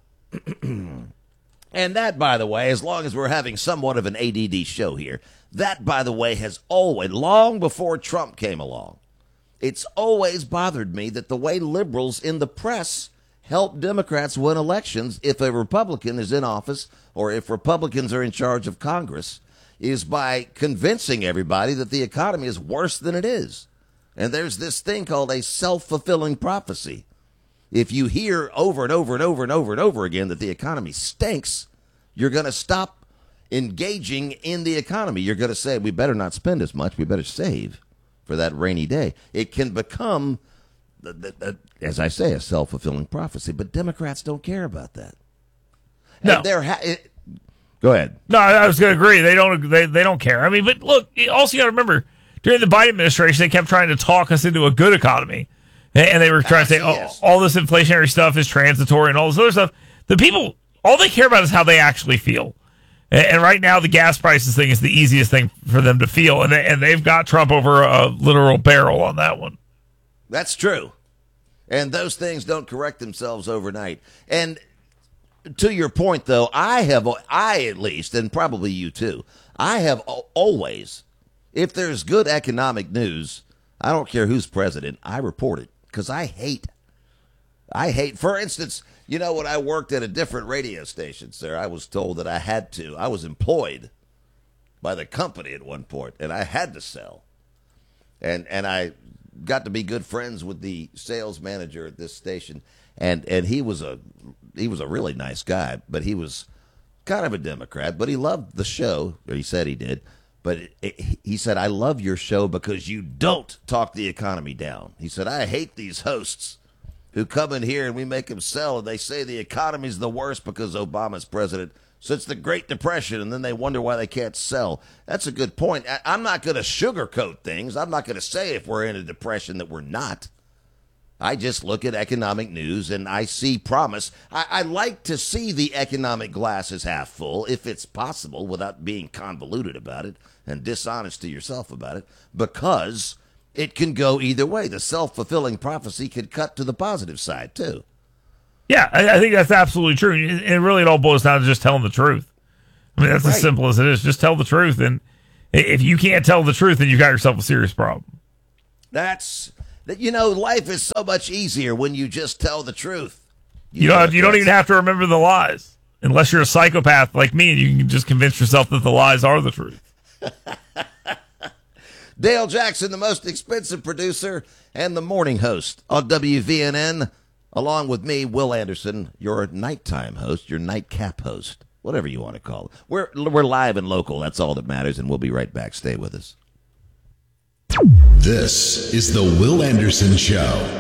And that, by the way, as long as we're having somewhat of an A D D show here, that, by the way, has always, long before Trump came along, it's always bothered me that the way liberals in the press help Democrats win elections if a Republican is in office or if Republicans are in charge of Congress is by convincing everybody that the economy is worse than it is. And there's this thing called a self-fulfilling prophecy. If you hear over and over and over and over and over again that the economy stinks, you're going to stop engaging in the economy. You're going to say, we better not spend as much. We better save for that rainy day. It can become, the, the, the, as I say, a self-fulfilling prophecy. But Democrats don't care about that. No. And they're ha- it, go ahead. No, I was going to agree. They don't. They, they don't care. I mean, but look. Also, you got to remember during the Biden administration, they kept trying to talk us into a good economy, and they were trying to say, "Oh, yes. all this inflationary stuff is transitory and all this other stuff." The people, all they care about is how they actually feel. And, and right now, the gas prices thing is the easiest thing for them to feel, and they, and they've got Trump over a literal barrel on that one. That's true, and those things don't correct themselves overnight. And to your point, though, I have, I at least, and probably you too, I have always, if there's good economic news, I don't care who's president, I report it because I hate, I hate, for instance, you know, when I worked at a different radio station, sir, I was told that I had to, I was employed by the company at one point, and I had to sell. And, and I got to be good friends with the sales manager at this station, and, and he was a, he was a really nice guy, but he was kind of a Democrat, but he loved the show, or he said he did. But it, it, he said, I love your show because you don't talk the economy down. He said, I hate these hosts who come in here and we make them sell, and they say the economy's the worst because Obama's president since the Great Depression, and then they wonder why they can't sell. That's a good point. I, I'm not going to sugarcoat things. I'm not going to say if we're in a depression that we're not. I just look at economic news and I see promise. I, I like to see the economic glass is half full, if it's possible, without being convoluted about it and dishonest to yourself about it, because it can go either way. The self-fulfilling prophecy could cut to the positive side, too. Yeah, I, I think that's absolutely true. And really, it all boils down to just telling the truth. I mean, that's Right. as simple as it is. Just tell the truth. And if you can't tell the truth, then you've got yourself a serious problem. That's that. You know, life is so much easier when you just tell the truth. You, don't. You don't even have to remember the lies, unless you're a psychopath like me, and you can just convince yourself that the lies are the truth. Dale Jackson, the most expensive producer and the morning host on W V N N, along with me, Will Anderson, your nighttime host, your nightcap host, whatever you want to call it. We're we're live and local. That's all that matters, and we'll be right back. Stay with us. This is the Will Anderson Show.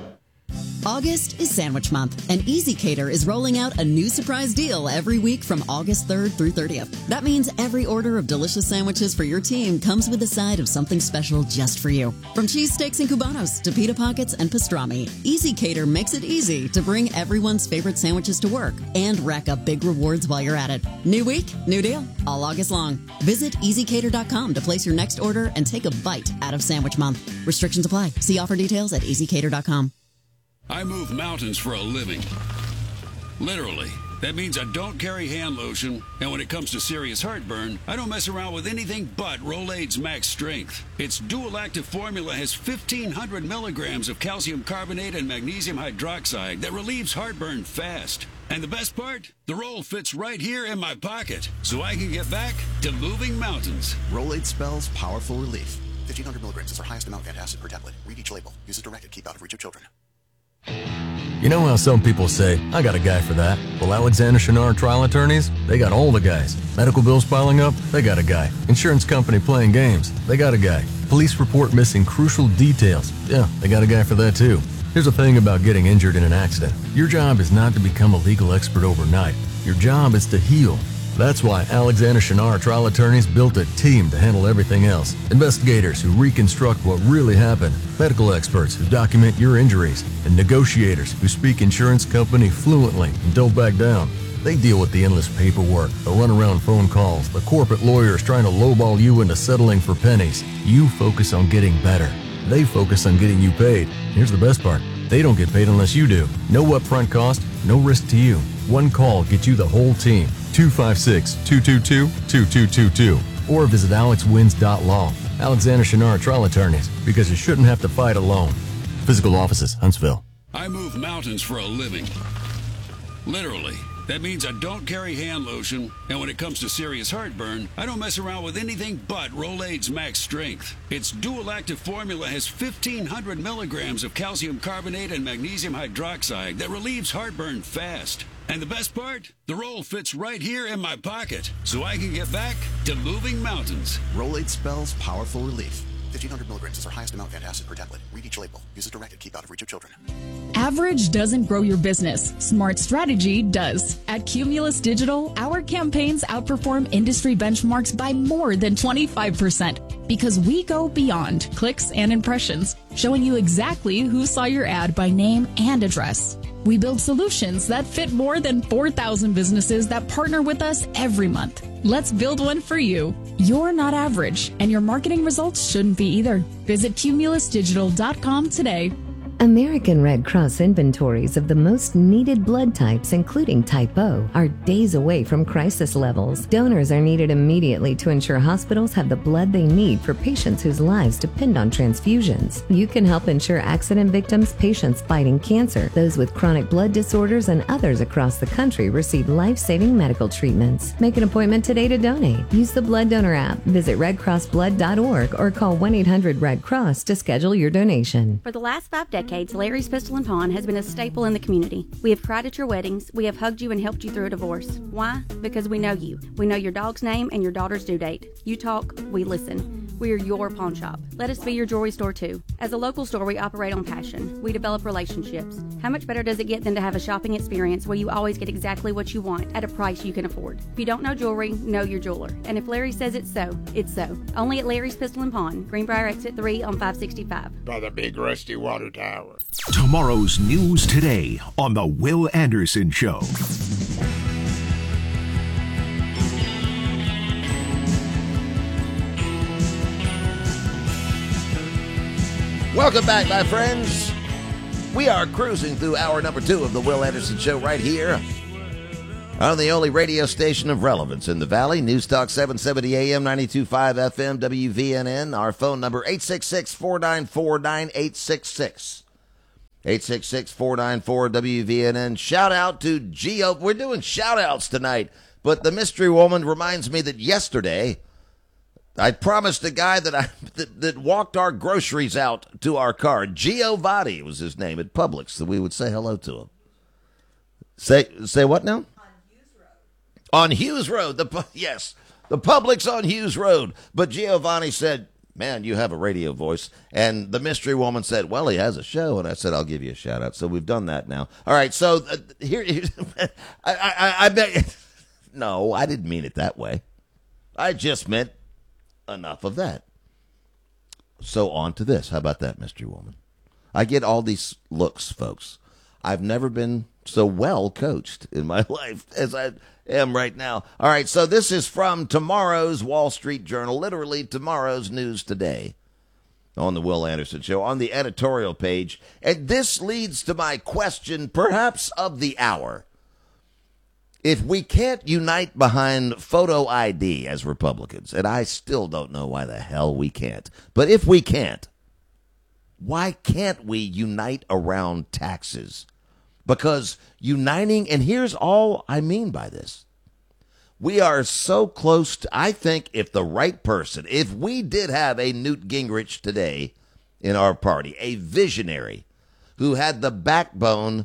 August is Sandwich Month, and Easy Cater is rolling out a new surprise deal every week from August third through thirtieth. That means every order of delicious sandwiches for your team comes with a side of something special just for you. From cheesesteaks and cubanos to pita pockets and pastrami, Easy Cater makes it easy to bring everyone's favorite sandwiches to work and rack up big rewards while you're at it. New week, new deal, all August long. Visit easy cater dot com to place your next order and take a bite out of Sandwich Month. Restrictions apply. See offer details at easy cater dot com. I move mountains for a living. Literally. That means I don't carry hand lotion, and when it comes to serious heartburn, I don't mess around with anything but Rolaids Max Strength. Its dual-active formula has fifteen hundred milligrams of calcium carbonate and magnesium hydroxide that relieves heartburn fast. And the best part? The roll fits right here in my pocket, so I can get back to moving mountains. Rolaids spells powerful relief. fifteen hundred milligrams is our highest amount of antacid per tablet. Read each label. Use as directed. Keep out of reach of children. You know how some people say, I got a guy for that? Well, Alexander Shinar Trial Attorneys, they got all the guys. Medical bills piling up? They got a guy. Insurance company playing games? They got a guy. Police report missing crucial details? Yeah, they got a guy for that too. Here's the thing about getting injured in an accident. Your job is not to become a legal expert overnight. Your job is to heal. That's why Alexander Shinar Trial Attorneys built a team to handle everything else. Investigators who reconstruct what really happened, medical experts who document your injuries, and negotiators who speak insurance company fluently and don't back down. They deal with the endless paperwork, the runaround phone calls, the corporate lawyers trying to lowball you into settling for pennies. You focus on getting better. They focus on getting you paid. Here's the best part. They don't get paid unless you do. No upfront cost, no risk to you. One call gets you the whole team. two five six, two two two, two two two two. Or visit alex wins dot law. Alexander Shinar Trial Attorneys, because you shouldn't have to fight alone. Physical offices, Huntsville. I move mountains for a living. Literally. That means I don't carry hand lotion, and when it comes to serious heartburn, I don't mess around with anything but Rolaids Max Strength. Its dual-active formula has fifteen hundred milligrams of calcium carbonate and magnesium hydroxide that relieves heartburn fast. And the best part? The roll fits right here in my pocket, so I can get back to moving mountains. Rolaids spells powerful relief. fifteen hundred milligrams is our highest amount of antacid per tablet. Read each label. Use as directed. Keep out of reach of children. Average doesn't grow your business. Smart strategy does. At Cumulus Digital, our campaigns outperform industry benchmarks by more than twenty-five percent because we go beyond clicks and impressions, showing you exactly who saw your ad by name and address. We build solutions that fit more than four thousand businesses that partner with us every month. Let's build one for you. You're not average, and your marketing results shouldn't be either. Visit cumulus digital dot com today. American Red Cross inventories of the most needed blood types, including type O, are days away from crisis levels. Donors are needed immediately to ensure hospitals have the blood they need for patients whose lives depend on transfusions. You can help ensure accident victims, patients fighting cancer, those with chronic blood disorders, and others across the country receive life-saving medical treatments. Make an appointment today to donate. Use the Blood Donor app, visit red cross blood dot org, or call one eight hundred red cross to schedule your donation. For the last five decades, Larry's Pistol and Pawn has been a staple in the community. We have cried at your weddings. We have hugged you and helped you through a divorce. Why? Because we know you. We know your dog's name and your daughter's due date. You talk, we listen. We are your pawn shop. Let us be your jewelry store too. As a local store, we operate on passion. We develop relationships. How much better does it get than to have a shopping experience where you always get exactly what you want at a price you can afford? If you don't know jewelry, know your jeweler. And if Larry says it's so, it's so. Only at Larry's Pistol and Pawn, Greenbrier Exit three on five sixty-five. By the big rusty water tower. Tomorrow's news today on The Will Anderson Show. Welcome back, my friends. We are cruising through hour number two of The Will Anderson Show right here On the only radio station of relevance in the Valley, News Talk seven seventy A M, ninety-two point five F M, W V N N. Our phone number, eight six six, four nine four, nine eight six six. eight six six, four nine four, W V N N. Shout out to Geo. We're doing shout outs tonight, but the mystery woman reminds me that yesterday I promised a guy that I that, that walked our groceries out to our car. Giovanni was his name at Publix, that we would say hello to him. Say say what now? On Hughes Road, the yes, the Publix on Hughes Road. But Giovanni said, man, you have a radio voice. And the mystery woman said, well, he has a show. And I said, I'll give you a shout out. So we've done that now. All right, so uh, here, I, I, I bet, no, I didn't mean it that way. I just meant enough of that. So on to this. How about that, mystery woman? I get all these looks, folks. I've never been so well coached in my life as I am right now. All right, so this is from tomorrow's Wall Street Journal, literally tomorrow's news today on the Will Anderson Show, on the editorial page. And this leads to my question, perhaps of the hour. If we can't unite behind photo I D as Republicans, and I still don't know why the hell we can't, but if we can't, why can't we unite around taxes? Because uniting, and here's all I mean by this. We are so close to, I think if the right person, if we did have a Newt Gingrich today in our party, a visionary who had the backbone,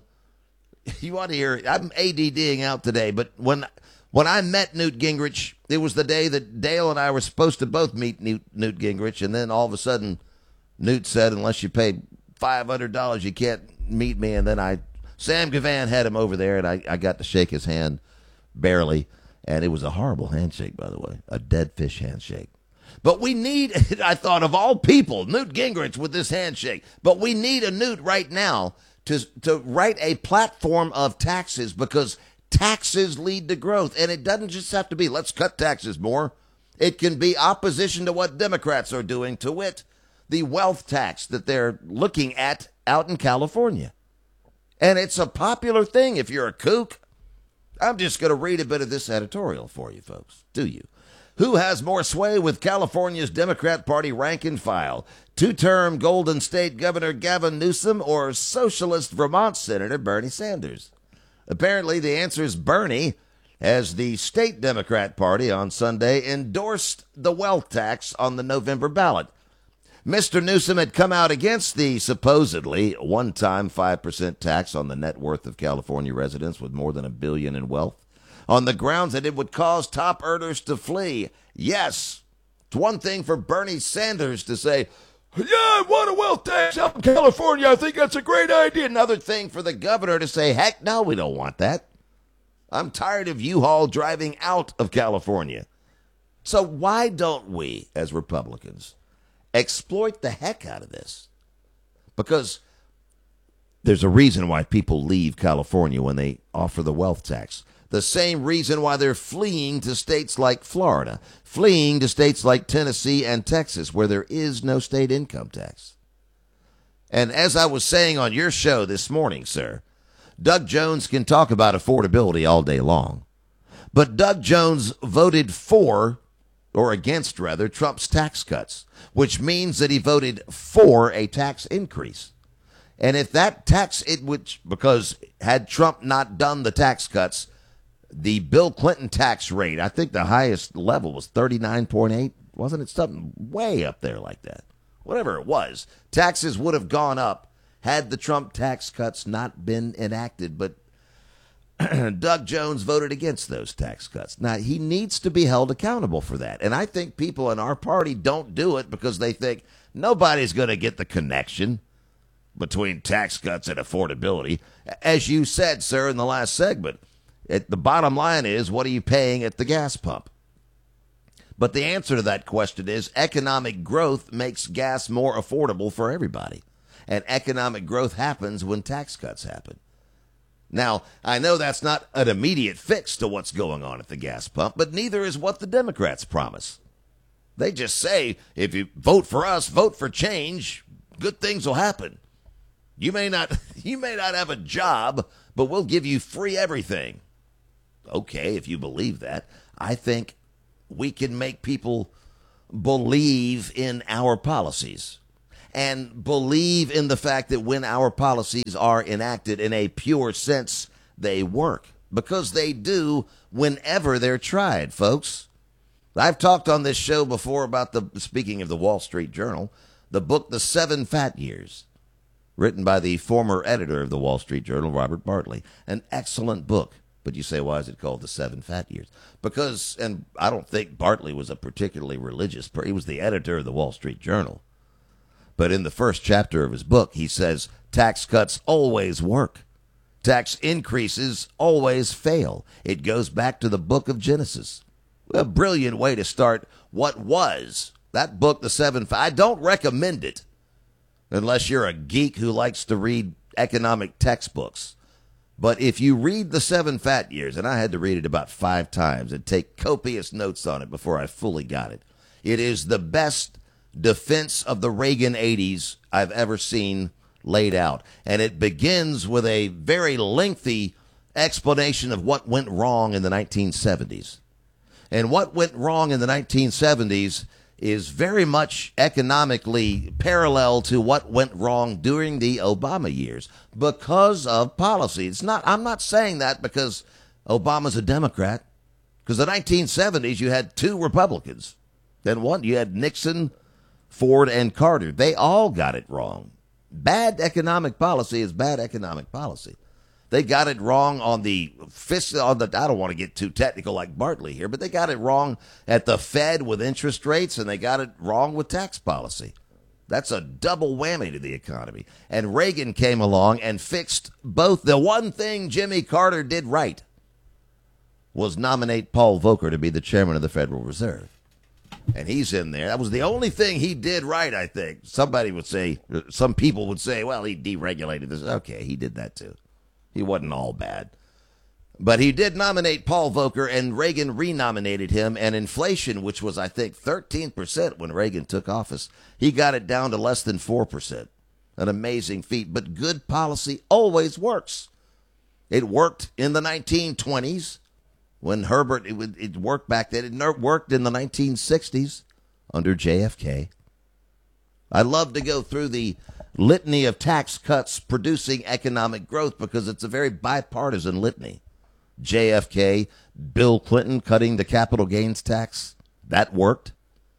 you want to hear, I'm ADDing out today, but when when I met Newt Gingrich, it was the day that Dale and I were supposed to both meet Newt, Newt Gingrich, and then all of a sudden Newt said, unless you pay five hundred dollars, you can't meet me, and then I Sam Gavan had him over there, and I, I got to shake his hand, barely. And it was a horrible handshake, by the way, a dead fish handshake. But we need, I thought, of all people, Newt Gingrich with this handshake. But we need a Newt right now to, to write a platform of taxes, because taxes lead to growth. And it doesn't just have to be, let's cut taxes more. It can be opposition to what Democrats are doing, to wit, the wealth tax that they're looking at out in California. And it's a popular thing if you're a kook. I'm just going to read a bit of this editorial for you, folks. Do you? Who has more sway with California's Democrat Party rank and file? Two-term Golden State Governor Gavin Newsom or socialist Vermont Senator Bernie Sanders? Apparently, the answer is Bernie, as the state Democrat Party on Sunday endorsed the wealth tax on the November ballot. Mister Newsom had come out against the supposedly one-time five percent tax on the net worth of California residents with more than a billion in wealth, on the grounds that it would cause top earners to flee. Yes, it's one thing for Bernie Sanders to say, yeah, I want a wealth tax out in California. I think that's a great idea. Another thing for the governor to say, heck no, we don't want that. I'm tired of U-Haul driving out of California. So why don't we, as Republicans, exploit the heck out of this? Because there's a reason why people leave California when they offer the wealth tax. The same reason why they're fleeing to states like Florida, fleeing to states like Tennessee and Texas, where there is no state income tax. And as I was saying on your show this morning, sir, Doug Jones can talk about affordability all day long. But Doug Jones voted for, or against rather, Trump's tax cuts, which means that he voted for a tax increase. And if that tax, it which because had Trump not done the tax cuts, the Bill Clinton tax rate, I think the highest level was thirty-nine point eight. Wasn't it something way up there like that? Whatever it was, taxes would have gone up had the Trump tax cuts not been enacted. But Doug Jones voted against those tax cuts. Now, he needs to be held accountable for that. And I think people in our party don't do it because they think nobody's going to get the connection between tax cuts and affordability. As you said, sir, in the last segment, it, the bottom line is, what are you paying at the gas pump? But the answer to that question is economic growth makes gas more affordable for everybody. And economic growth happens when tax cuts happen. Now, I know that's not an immediate fix to what's going on at the gas pump, but neither is what the Democrats promise. They just say, if you vote for us, vote for change, good things will happen. You may not, you may not have a job, but we'll give you free everything. okay, if you believe that. I think we can make people believe in our policies and believe in the fact that when our policies are enacted in a pure sense, they work, because they do whenever they're tried, folks. I've talked on this show before about the, speaking of the Wall Street Journal, the book, The Seven Fat Years, written by the former editor of the Wall Street Journal, Robert Bartley. An excellent book. But you say, why is it called The Seven Fat Years? Because, and I don't think Bartley was a particularly religious person. He was the editor of the Wall Street Journal. But in the first chapter of his book, he says tax cuts always work. Tax increases always fail. It goes back to the book of Genesis. A brilliant way to start what was. That book, The Seven Fat, I don't recommend it unless you're a geek who likes to read economic textbooks. But if you read The Seven Fat Years, and I had to read it about five times and take copious notes on it before I fully got it, it is the best defense of the Reagan eighties I've ever seen laid out. And it begins with a very lengthy explanation of what went wrong in the nineteen seventies. And what went wrong in the nineteen seventies is very much economically parallel to what went wrong during the Obama years because of policy. It's not, I'm not saying that because Obama's a Democrat, because the nineteen seventies you had two Republicans. Then one, you had Nixon, Ford, and Carter. They all got it wrong. Bad economic policy is bad economic policy. They got it wrong on the fiscal, on the, I don't want to get too technical like Bartley here, but they got it wrong at the Fed with interest rates, and they got it wrong with tax policy. That's a double whammy to the economy. And Reagan came along and fixed both. The one thing Jimmy Carter did right was nominate Paul Volcker to be the chairman of the Federal Reserve. And he's in there. That was the only thing he did right, I think. Somebody would say, some people would say, well, he deregulated this. Okay, he did that too. He wasn't all bad. But he did nominate Paul Volcker, and Reagan renominated him. And inflation, which was, I think, thirteen percent when Reagan took office, he got it down to less than four percent. An amazing feat. But good policy always works. It worked in the nineteen twenties when Herbert, it, it worked back then. It worked in the nineteen sixties under J F K. I love to go through the litany of tax cuts producing economic growth because it's a very bipartisan litany. J F K, Bill Clinton cutting the capital gains tax. That worked.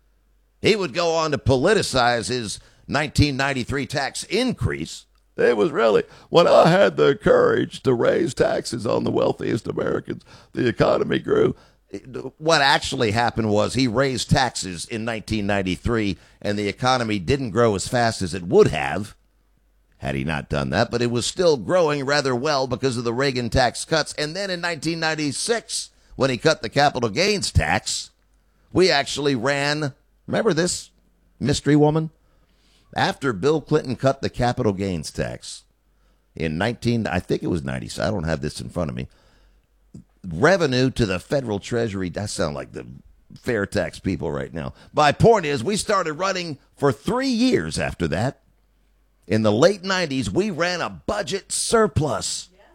He would go on to politicize his nineteen ninety-three tax increase. It was really, when I had the courage to raise taxes on the wealthiest Americans, the economy grew. What actually happened was he raised taxes in nineteen ninety-three, and the economy didn't grow as fast as it would have had he not done that, but it was still growing rather well because of the Reagan tax cuts. And then in nineteen ninety-six, when he cut the capital gains tax, we actually ran, remember this mystery woman? After Bill Clinton cut the capital gains tax in nineteen, I think it was ninety, I don't have this in front of me, revenue to the federal treasury, I sound like the fair tax people right now. My point is, we started running for three years after that. In the late nineties, we ran a budget surplus. Yes.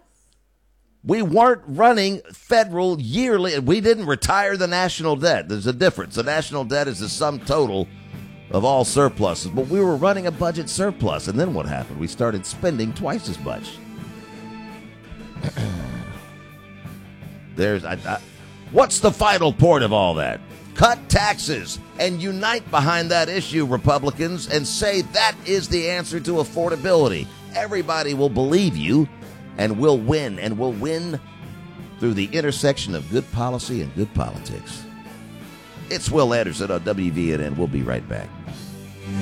We weren't running federal yearly. We didn't retire the national debt. There's a difference. The national debt is the sum total of all surpluses. But we were running a budget surplus. And then what happened? We started spending twice as much. There's, I, I, what's the final point of all that? Cut taxes and unite behind that issue, Republicans, and say that is the answer to affordability. Everybody will believe you and will win, and will win through the intersection of good policy and good politics. It's Will Anderson on W V N N. We'll be right back.